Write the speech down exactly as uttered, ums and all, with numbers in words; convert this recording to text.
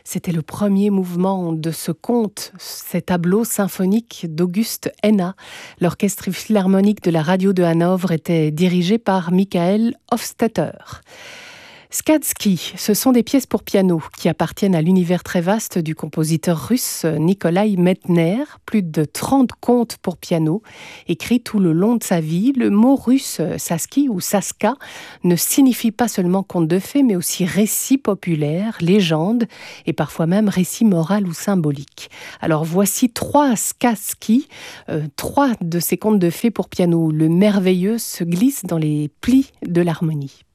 C'était le premier mouvement de ce conte, ces tableaux symphoniques d'Auguste Henna. L'orchestre philharmonique de la radio de Hanovre était dirigé par Michael Hofstetter. Skazki, ce sont des pièces pour piano qui appartiennent à l'univers très vaste du compositeur russe Nikolai Medtner. Plus de trente contes pour piano, écrits tout le long de sa vie. Le mot russe saski ou saska ne signifie pas seulement conte de fées, mais aussi récit populaire, légende et parfois même récit moral ou symbolique. Alors voici trois skazki, euh, trois de ces contes de fées pour piano. Le merveilleux se glisse dans les plis de l'harmonie.